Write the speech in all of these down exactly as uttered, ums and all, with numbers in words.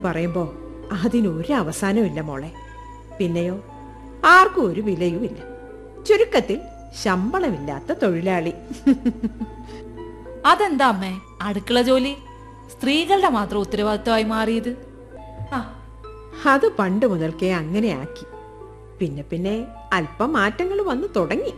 പറയുമ്പോ അതിനൊരു അവസാനമില്ല മോളെ. പിന്നെയോ ആർക്കും ഒരു വിലയുമില്ല. ചുരുക്കത്തിൽ ശമ്പളമില്ലാത്ത തൊഴിലാളി. അതെന്താ അമ്മേ അടുക്കള ജോലി സ്ത്രീകളുടെ മാത്രം ഉത്തരവാദിത്വമായി മാറിയത്? ആ അത് പണ്ട് മുതൽക്കേ അങ്ങനെയാക്കി. പിന്നെ പിന്നെ അല്പം മാറ്റങ്ങൾ വന്നു തുടങ്ങി.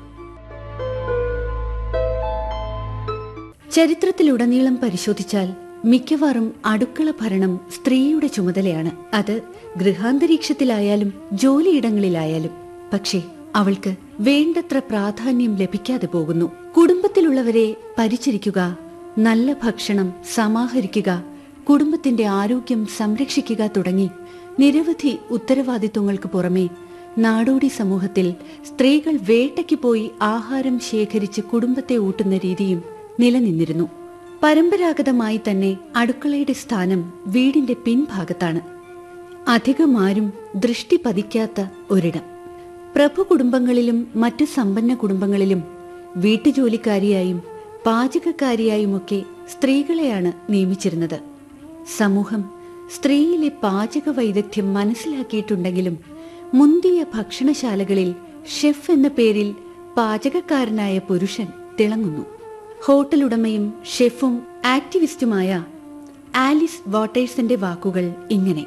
ചരിത്രത്തിലുടനീളം പരിശോധിച്ചാൽ മിക്കവാറും അടുക്കള ഭരണം സ്ത്രീയുടെ ചുമതലയാണ്. അത് ഗൃഹാന്തരീക്ഷത്തിലായാലും ജോലിയിടങ്ങളിലായാലും. പക്ഷേ അവൾക്ക് വേണ്ടത്ര പ്രാധാന്യം ലഭിക്കാതെ പോകുന്നു. കുടുംബത്തിലുള്ളവരെ പരിചരിക്കുക, നല്ല ഭക്ഷണം സമാഹരിക്കുക, കുടുംബത്തിന്റെ ആരോഗ്യം സംരക്ഷിക്കുക തുടങ്ങി നിരവധി ഉത്തരവാദിത്വങ്ങൾക്ക് പുറമെ നാടോടി സമൂഹത്തിൽ സ്ത്രീകൾ വേട്ടയ്ക്ക് പോയി ആഹാരം ശേഖരിച്ച് കുടുംബത്തെ ഊട്ടുന്ന രീതിയും നിലനിന്നിരുന്നു. പരമ്പരാഗതമായി തന്നെ അടുക്കളയുടെ സ്ഥാനം വീടിന്റെ പിൻഭാഗത്താണ്. അധികമാരും ദൃഷ്ടി പതിക്കാത്ത ഒരിടം. പ്രഭു കുടുംബങ്ങളിലും മറ്റു സമ്പന്ന കുടുംബങ്ങളിലും വീട്ടുജോലിക്കാരിയായും പാചകക്കാരിയായുമൊക്കെ സ്ത്രീകളെയാണ് നിയമിച്ചിരുന്നത്. സമൂഹം സ്ത്രീയിലെ പാചക വൈദഗ്ധ്യം മനസ്സിലാക്കിയിട്ടുണ്ടെങ്കിലും മുന്തിയ ഭക്ഷണശാലകളിൽ ഷെഫ് എന്ന പേരിൽ പാചകക്കാരനായ പുരുഷൻ തിളങ്ങുന്നു. ഹോട്ടൽ ഉടമയും ഷെഫും ആക്ടിവിസ്റ്റുമായ ആലിസ് വാട്ടേഴ്സിന്റെ വാക്കുകൾ ഇങ്ങനെ: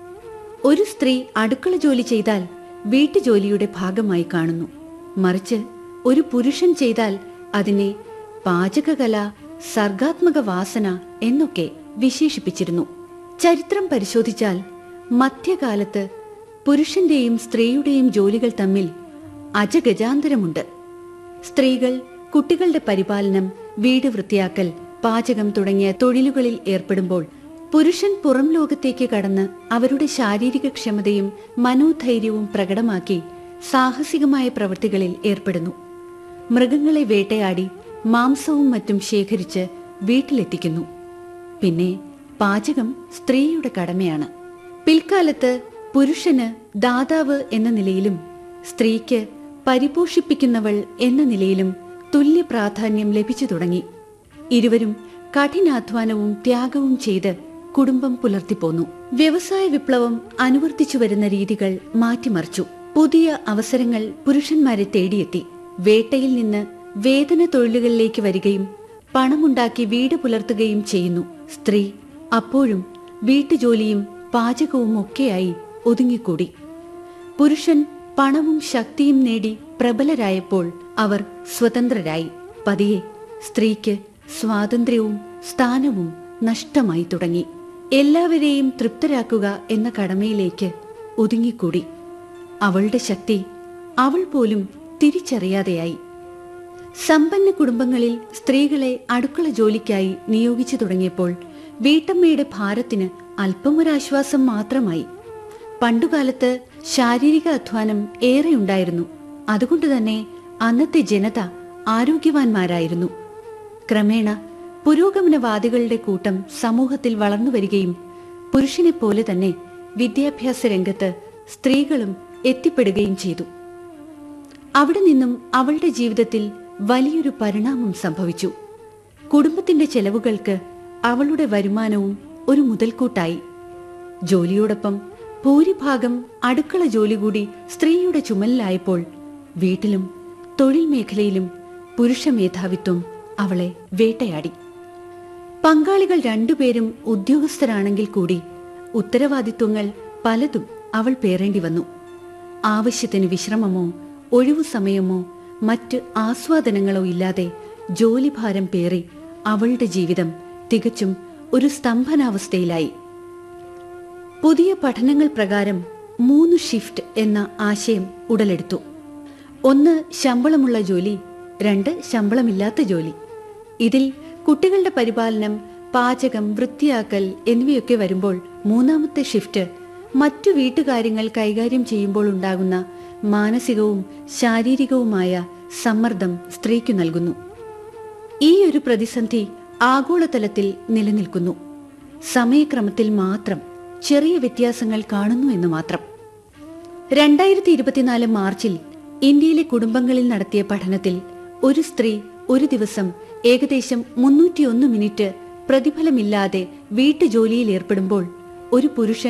ഒരു സ്ത്രീ അടുക്കള ജോലി ചെയ്താൽ വീട്ടുജോലിയുടെ ഭാഗമായി കാണുന്നു. മറിച്ച് ഒരു പുരുഷൻ ചെയ്താൽ അതിനെ പാചകകല, സർഗാത്മക വാസന എന്നൊക്കെ വിശേഷിപ്പിച്ചിരുന്നു. ചരിത്രം പരിശോധിച്ചാൽ മധ്യകാലത്ത് പുരുഷന്റെയും സ്ത്രീയുടെയും ജോലികൾ തമ്മിൽ അജഗജാന്തരമുണ്ട്. സ്ത്രീകൾ കുട്ടികളുടെ പരിപാലനം, വീട് വൃത്തിയാക്കൽ, പാചകം തുടങ്ങിയ തൊഴിലുകളിൽ ഏർപ്പെടുമ്പോൾ പുരുഷൻ പുറം ലോകത്തേക്ക് കടന്ന് അവരുടെ ശാരീരിക ക്ഷമതയും മനോധൈര്യവും പ്രകടമാക്കി സാഹസികമായ പ്രവൃത്തികളിൽ ഏർപ്പെടുന്നു. മൃഗങ്ങളെ വേട്ടയാടി മാംസവും മറ്റും ശേഖരിച്ച് വീട്ടിലെത്തിക്കുന്നു. പിന്നെ പാചകം സ്ത്രീയുടെ കടമയാണ്. പിൽക്കാലത്ത് പുരുഷന് ദാതാവ് എന്ന നിലയിലും സ്ത്രീക്ക് പരിപോഷിപ്പിക്കുന്നവൾ എന്ന നിലയിലും തുല്യ പ്രാധാന്യം ലഭിച്ചു തുടങ്ങി. ഇരുവരും കഠിനാധ്വാനവും ത്യാഗവും ചെയ്ത് കുടുംബം പുലർത്തിപ്പോന്നു. വ്യവസായ വിപ്ലവം അനുവർത്തിച്ചു വരുന്ന രീതികൾ മാറ്റിമറിച്ചു. പുതിയ അവസരങ്ങൾ പുരുഷന്മാരെ തേടിയെത്തി. വേട്ടയിൽ നിന്ന് വേതന തൊഴിലുകളിലേക്ക് വരികയും പണമുണ്ടാക്കി വീട് പുലർത്തുകയും ചെയ്യുന്നു. സ്ത്രീ അപ്പോഴും വീട്ടുജോലിയും പാചകവും ഒക്കെയായി ഒതുങ്ങിക്കൂടി. പുരുഷൻ പണവും ശക്തിയും നേടി പ്രബലരായപ്പോൾ അവർ സ്വതന്ത്രരായി. പതിയെ സ്ത്രീക്ക് സ്വാതന്ത്ര്യവും സ്ഥാനവും നഷ്ടമായി തുടങ്ങി. എല്ലാവരെയും തൃപ്തരാക്കുക എന്ന കടമയിലേക്ക് ഒതുങ്ങിക്കൂടി. അവളുടെ ശക്തി അവൾ പോലും തിരിച്ചറിയാതെയായി. സമ്പന്ന കുടുംബങ്ങളിൽ സ്ത്രീകളെ അടുക്കള ജോലിക്കായി നിയോഗിച്ചു തുടങ്ങിയപ്പോൾ വീട്ടമ്മയുടെ ഭാരത്തിന് അല്പമൊരാശ്വാസം മാത്രമായി. പണ്ടുകാലത്ത് ശാരീരിക അധ്വാനം ഏറെയുണ്ടായിരുന്നു. അതുകൊണ്ടുതന്നെ അന്നത്തെ ജനത ആരോഗ്യവാന്മാരായിരുന്നു. ക്രമേണ പുരോഗമനവാദികളുടെ കൂട്ടം സമൂഹത്തിൽ വളർന്നു വരികയും പുരുഷനെപ്പോലെ തന്നെ വിദ്യാഭ്യാസ രംഗത്ത് സ്ത്രീകളും എത്തിപ്പെടുകയും ചെയ്തു. അവിടെ നിന്നും അവളുടെ ജീവിതത്തിൽ വലിയൊരു പരിണാമം സംഭവിച്ചു. കുടുംബത്തിന്റെ ചെലവുകൾക്ക് അവളുടെ വരുമാനവും ഒരു മുതൽക്കൂട്ടായി. ജോലിയോടൊപ്പം ഭൂരിഭാഗം അടുക്കള ജോലി കൂടി സ്ത്രീയുടെ ചുമലിലായപ്പോൾ വീട്ടിലും തൊഴിൽ മേഖലയിലും പുരുഷ മേധാവിത്വം അവളെ വേട്ടയാടി. പങ്കാളികൾ രണ്ടുപേരും ഉദ്യോഗസ്ഥരാണെങ്കിൽ കൂടി ഉത്തരവാദിത്വങ്ങൾ പലതും അവൾ പേറേണ്ടി വന്നു. ആവശ്യത്തിന് വിശ്രമമോ ഒഴിവു സമയമോ മറ്റ് ആസ്വാദനങ്ങളോ ഇല്ലാതെ ജോലിഭാരം പേറി അവളുടെ ജീവിതം തികച്ചും ഒരു സ്തംഭനാവസ്ഥയിലായി. പുതിയ പഠനങ്ങൾ പ്രകാരം മൂന്ന് ഷിഫ്റ്റ് എന്ന ആശയം ഉടലെടുത്തു. ഒന്ന് ശമ്പളമുള്ള ജോലി, രണ്ട് ശമ്പളമില്ലാത്ത ജോലി. ഇതിൽ കുട്ടികളുടെ പരിപാലനം, പാചകം, വൃത്തിയാക്കൽ എന്നിവയൊക്കെ വരുമ്പോൾ മൂന്നാമത്തെ ഷിഫ്റ്റ് മറ്റു വീട്ടുകാര്യങ്ങൾ കൈകാര്യം ചെയ്യുമ്പോൾ ഉണ്ടാകുന്ന മാനസികവും ശാരീരികവുമായ സമ്മർദ്ദം സ്ത്രീക്കു നൽകുന്നു. ഈ ഒരു പ്രതിസന്ധി ആഗോളതലത്തിൽ നിലനിൽക്കുന്നു. സമയക്രമത്തിൽ മാത്രം ചെറിയ വ്യത്യാസങ്ങൾ കാണുന്നു എന്ന് മാത്രം. രണ്ടായിരത്തി ഇരുപത്തിനാല് മാർച്ചിൽ ഇന്ത്യയിലെ കുടുംബങ്ങളിൽ നടത്തിയ പഠനത്തിൽ ഒരു സ്ത്രീ ഒരു ദിവസം ഏകദേശം മുന്നൂറ്റിയൊന്ന് മിനിറ്റ് പ്രതിഫലമില്ലാതെ വീട്ടുജോലിയിൽ ഏർപ്പെടുമ്പോൾ ഒരു പുരുഷൻ